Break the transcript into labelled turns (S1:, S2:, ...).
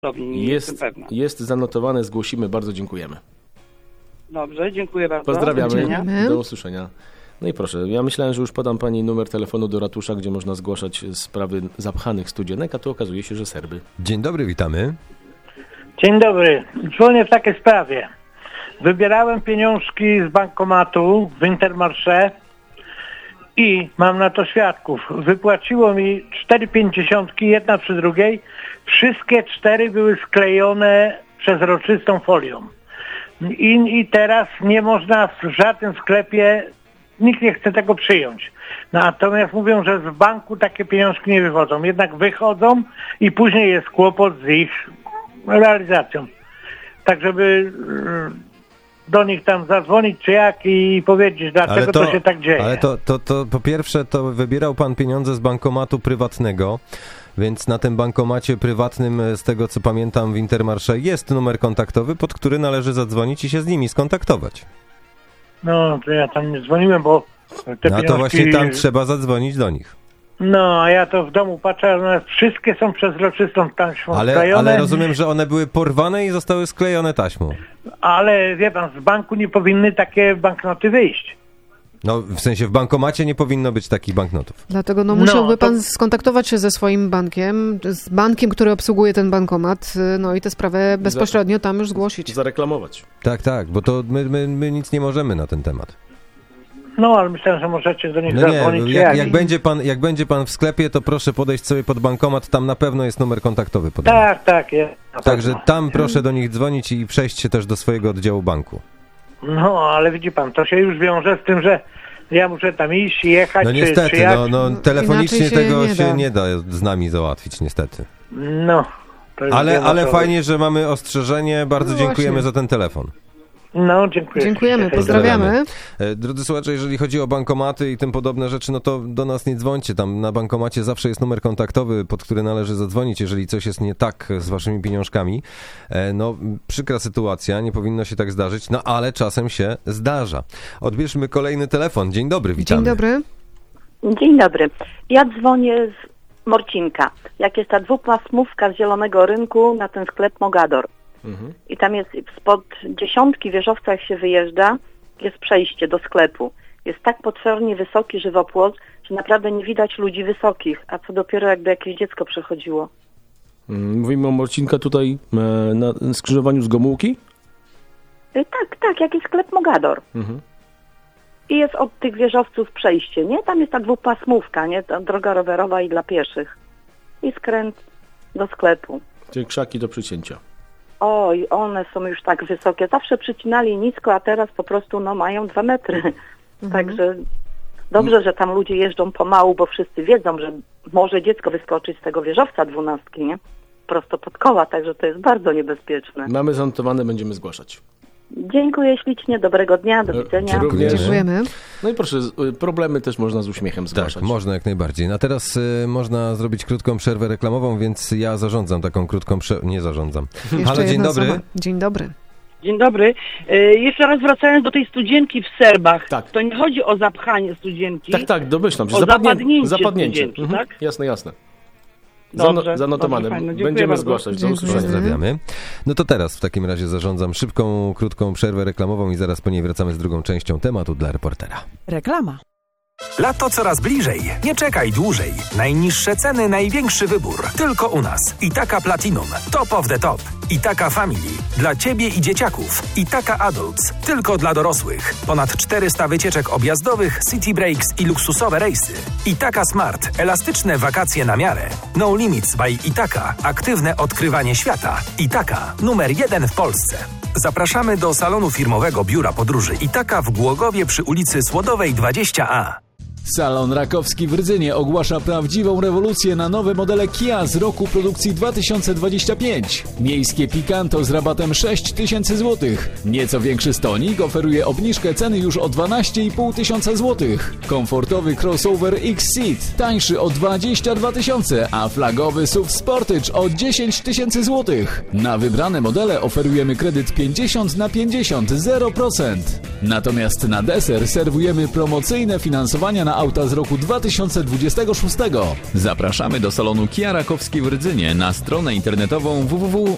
S1: Nie jestem pewna.
S2: Jest zanotowane, zgłosimy, bardzo dziękujemy.
S1: Dobrze, dziękuję bardzo.
S2: Pozdrawiamy, do usłyszenia. No i proszę, ja myślałem, że już podam pani numer telefonu do ratusza, gdzie można zgłaszać sprawy zapchanych studzienek, a tu okazuje się, że Serby.
S3: Dzień dobry, witamy.
S4: Dzień dobry, dzwonię w takiej sprawie. Wybierałem pieniążki z bankomatu w Intermarché i mam na to świadków. Wypłaciło mi 4,50, jedna przy drugiej. Wszystkie 4 były sklejone przezroczystą folią. I teraz nie można w żadnym sklepie, nikt nie chce tego przyjąć. Natomiast mówią, że z banku takie pieniążki nie wychodzą. Jednak wychodzą i później jest kłopot z ich realizacją. Tak, żeby do nich tam zadzwonić czy jak i powiedzieć, dlaczego to się tak dzieje.
S3: Ale to po pierwsze, to wybierał pan pieniądze z bankomatu prywatnego, więc na tym bankomacie prywatnym, z tego co pamiętam w Intermarché, jest numer kontaktowy, pod który należy zadzwonić i się z nimi skontaktować.
S4: No, to ja tam nie dzwoniłem, bo te pieniążki...
S3: to właśnie tam trzeba zadzwonić do nich.
S4: No, a ja to w domu patrzę, one wszystkie są przezroczystą taśmą sklejone.
S3: Ale rozumiem, że one były porwane i zostały sklejone taśmą.
S4: Ale wie pan, z banku nie powinny takie banknoty wyjść.
S3: No, w sensie w bankomacie nie powinno być takich banknotów.
S5: Dlatego musiałby pan skontaktować się ze swoim bankiem, z bankiem, który obsługuje ten bankomat, no i tę sprawę bezpośrednio tam już zgłosić.
S2: Zareklamować.
S3: Tak, bo to my nic nie możemy na ten temat.
S4: No, ale myślę, że możecie do nich zadzwonić.
S3: Jak będzie pan w sklepie, to proszę podejść sobie pod bankomat, tam na pewno jest numer kontaktowy podany.
S4: Tak, jest.
S3: Także tam proszę do nich dzwonić i przejść się też do swojego oddziału banku.
S4: No, ale widzi pan, to się już wiąże z tym, że ja muszę tam iść, jechać,
S3: no niestety,
S4: czy jak...
S3: telefonicznie tego się nie da z nami załatwić, niestety.
S4: No.
S3: Ale fajnie, że mamy ostrzeżenie, bardzo dziękujemy za ten telefon.
S4: No, dziękuję.
S5: Dziękujemy, pozdrawiamy.
S3: Drodzy słuchacze, jeżeli chodzi o bankomaty i tym podobne rzeczy, no to do nas nie dzwońcie. Tam na bankomacie zawsze jest numer kontaktowy, pod który należy zadzwonić, jeżeli coś jest nie tak z waszymi pieniążkami. No, przykra sytuacja, nie powinno się tak zdarzyć, no ale czasem się zdarza. Odbierzmy kolejny telefon. Dzień dobry, witamy.
S5: Dzień dobry.
S6: Dzień dobry. Ja dzwonię z Morcinka. Jak jest ta dwupasmówka z Zielonego Rynku na ten sklep Mogador. I tam jest spod 10 wieżowca, jak się wyjeżdża, jest przejście do sklepu. Jest tak potwornie wysoki żywopłot, że naprawdę nie widać ludzi wysokich, a co dopiero jakby jakieś dziecko przechodziło.
S2: Mówimy o Morcinka tutaj na skrzyżowaniu z Gomułki?
S6: Tak, jak jest sklep Mogador. I jest od tych wieżowców przejście, nie? Tam jest ta dwupasmówka, nie? Ta droga rowerowa i dla pieszych. I skręt do sklepu.
S2: Czyli krzaki do przycięcia.
S6: Oj, one są już tak wysokie. Zawsze przycinali nisko, a teraz po prostu mają 2 metry. Także dobrze, że tam ludzie jeżdżą pomału, bo wszyscy wiedzą, że może dziecko wyskoczyć z tego wieżowca 12, nie? Prosto pod koła, także to jest bardzo niebezpieczne.
S2: Mamy zanotowane, będziemy zgłaszać.
S6: Dziękuję ślicznie, dobrego dnia, do widzenia.
S5: Dziękujemy.
S2: No i proszę, problemy też można z uśmiechem zgłaszać.
S3: Tak, można jak najbardziej. No a teraz można zrobić krótką przerwę reklamową, więc ja zarządzam taką krótką przerwę. Nie zarządzam. Halo, dzień dobry.
S5: Dzień dobry.
S1: Dzień dobry. Jeszcze raz wracając do tej studzienki w Serbach.
S2: Tak.
S1: To nie chodzi o zapchanie studzienki.
S2: Tak, domyślam się.
S1: O zapadnięcie. Tak?
S2: Jasne.
S1: Dobrze,
S2: zanotowane.
S1: Dobrze,
S2: będziemy zgłaszać. Do usłyszenia.
S3: Pozdrawiamy. No to teraz w takim razie zarządzam szybką, krótką przerwę reklamową i zaraz po niej wracamy z drugą częścią tematu dla reportera.
S7: Reklama.
S8: Lato coraz bliżej. Nie czekaj dłużej. Najniższe ceny, największy wybór. Tylko u nas. Itaka Platinum. Top of the top. Itaka Family. Dla Ciebie i dzieciaków. Itaka Adults. Tylko dla dorosłych. Ponad 400 wycieczek objazdowych, city breaks i luksusowe rejsy. Itaka Smart. Elastyczne wakacje na miarę. No Limits by Itaka. Aktywne odkrywanie świata. Itaka. Numer 1 w Polsce. Zapraszamy do salonu firmowego Biura Podróży Itaka w Głogowie przy ulicy Słodowej 20A.
S9: Salon Rakowski w Rdzynie ogłasza prawdziwą rewolucję na nowe modele Kia z roku produkcji 2025. Miejskie Picanto z rabatem 6000 zł. Nieco większy stonik oferuje obniżkę ceny już o 12 500 zł. Komfortowy crossover X-Seat tańszy o 22 000, a flagowy SUV Sportage o 10 000 zł. Na wybrane modele oferujemy kredyt 50/50, 0%. Natomiast na deser serwujemy promocyjne finansowania na auta z roku 2026. Zapraszamy do salonu Kia Rakowski w Rdzynie na stronę internetową www.kia.pl.